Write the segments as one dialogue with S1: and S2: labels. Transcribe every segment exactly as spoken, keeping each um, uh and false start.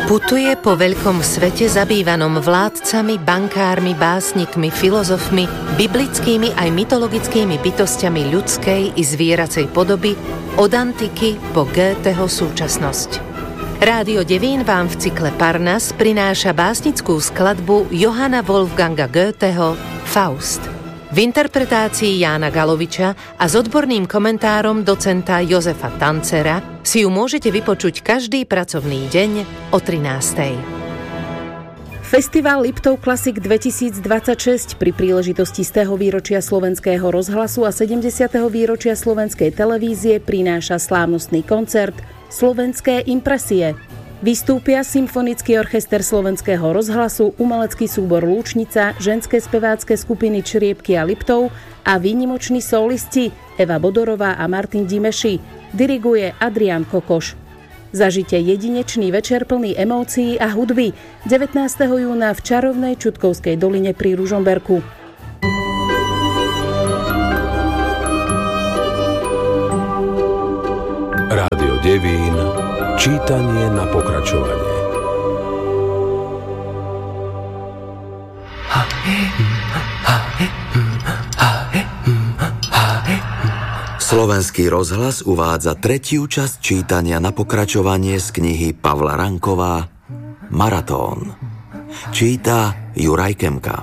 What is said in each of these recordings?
S1: Putuje po veľkom svete zabývanom vládcami, bankármi, básnikmi, filozofmi, biblickými aj mytologickými bytosťami ľudskej i zvieracej podoby od antiky po Goetheho súčasnosť. Rádio Devín vám v cykle Parnas prináša básnickú skladbu Johanna Wolfganga Goetheho Faust. V interpretácii Jána Galoviča a s odborným komentárom docenta Jozefa Tancera si ju môžete vypočuť každý pracovný deň o trinástej.
S2: Festival Liptov Classic dvetisícdvadsaťšesť pri príležitosti stého výročia Slovenského rozhlasu a sedemdesiateho výročia Slovenskej televízie prináša slávnostný koncert Slovenské impresie. Vystúpia Symfonický orchester Slovenského rozhlasu, umelecký súbor Lúčnica, ženské spevácké skupiny Čriepky a Liptov a výnimoční solisti Eva Bodorová a Martin Dimeši. Diriguje Adrián Kokoš. Zažite jedinečný večer plný emócií a hudby devätnásteho júna v čarovnej Čutkovskej doline pri Ružomberku.
S3: Rádio Devín. Čítanie na pokračovanie.
S4: Slovenský rozhlas uvádza tretiu časť čítania na pokračovanie z knihy Pavla Ranková Maratón. Číta Juraj Kemka.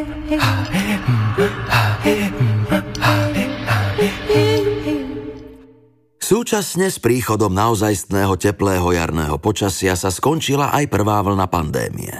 S4: Súčasne s príchodom naozajstného teplého jarného počasia sa skončila aj prvá vlna pandémie.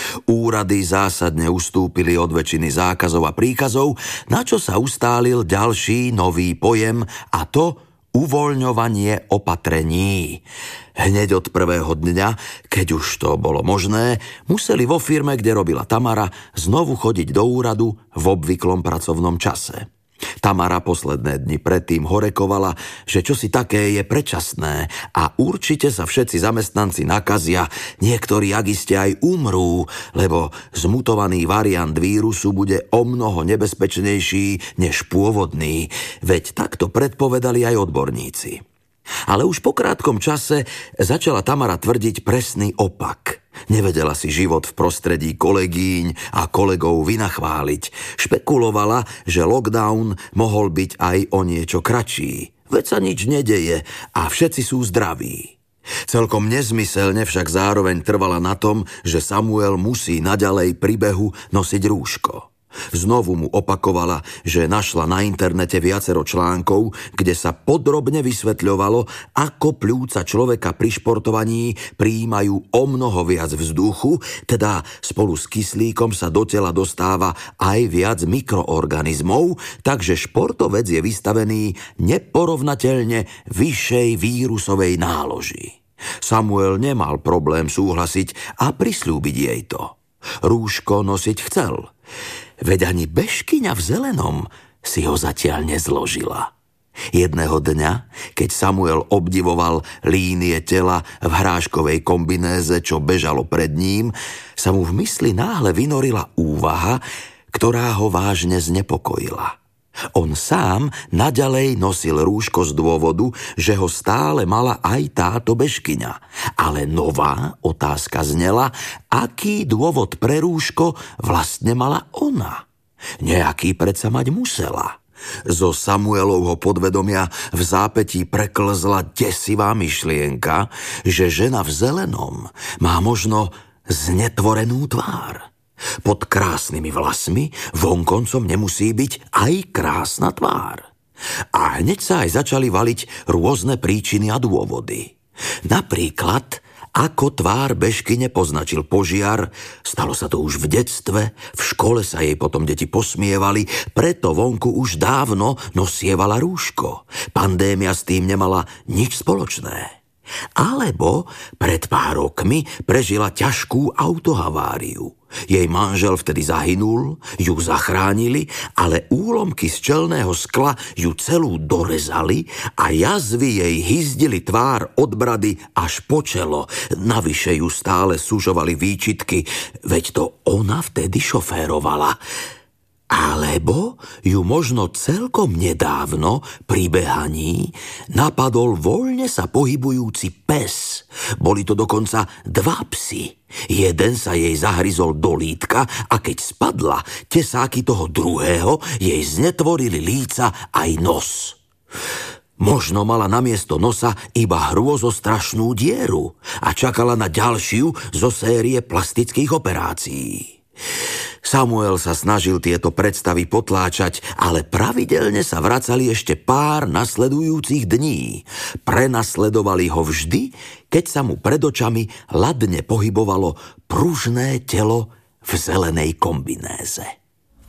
S4: Úrady zásadne ustúpili od väčšiny zákazov a príkazov, na čo sa ustálil ďalší nový pojem, a to uvoľňovanie opatrení. Hneď od prvého dňa, keď už to bolo možné, museli vo firme, kde robila Tamara, znovu chodiť do úradu v obvyklom pracovnom čase. Tamara posledné dni predtým horekovala, že čosi také je predčasné a určite sa všetci zamestnanci nakazia, niektorí akiste aj umrú, lebo zmutovaný variant vírusu bude omnoho nebezpečnejší než pôvodný, veď takto predpovedali aj odborníci. Ale už po krátkom čase začala Tamara tvrdiť presný opak. Nevedela si život v prostredí kolegýň a kolegov vynachváliť. Špekulovala, že lockdown mohol byť aj o niečo kratší. Veď sa nič nedeje a všetci sú zdraví. Celkom nezmyselne však zároveň trvala na tom, že Samuel musí naďalej pri behu nosiť rúško. Znovu mu opakovala, že našla na internete viacero článkov, kde sa podrobne vysvetľovalo, ako pľúca človeka pri športovaní prijímajú omnoho viac vzduchu, teda spolu s kyslíkom sa do tela dostáva aj viac mikroorganizmov, takže športovec je vystavený neporovnateľne vyššej vírusovej náloži. Samuel nemal problém súhlasiť a prisľúbiť jej to. Rúško nosiť chcel. Veď ani bežkyňa v zelenom si ho zatiaľ nezložila. Jedného dňa, keď Samuel obdivoval línie tela v hráškovej kombinéze, čo bežalo pred ním, sa mu v mysli náhle vynorila úvaha, ktorá ho vážne znepokojila. On sám naďalej nosil rúško z dôvodu, že ho stále mala aj táto bežkyňa. Ale nová otázka znela, aký dôvod pre rúško vlastne mala ona. Nejaký predsa mať musela. Zo Samuelovho podvedomia v zápätí preklzla desivá myšlienka, že žena v zelenom má možno znetvorenú tvár. Pod krásnymi vlasmi vonkoncom nemusí byť aj krásna tvár. A hneď sa aj začali valiť rôzne príčiny a dôvody. Napríklad, ako tvár bežkyne poznačil požiar, stalo sa to už v detstve, v škole sa jej potom deti posmievali, preto vonku už dávno nosievala rúško. Pandémia s tým nemala nič spoločné. Alebo pred pár rokmi prežila ťažkú autohaváriu. Jej manžel vtedy zahynul, ju zachránili, ale úlomky z čelného skla ju celú dorezali a jazvy jej hyzdili tvár od brady až po čelo. Navyše ju stále sužovali výčitky, veď to ona vtedy šoférovala. Alebo ju možno celkom nedávno pri behaní napadol voľne sa pohybujúci pes. Boli to dokonca dva psi. Jeden sa jej zahryzol do lítka a keď spadla, tesáky toho druhého jej znetvorili líca aj nos. Možno mala namiesto nosa iba hrôzostrašnú dieru a čakala na ďalšiu zo série plastických operácií. Samuel sa snažil tieto predstavy potláčať, ale pravidelne sa vracali ešte pár nasledujúcich dní. Prenasledovali ho vždy, keď sa mu pred očami ladne pohybovalo pružné telo v zelenej kombinéze.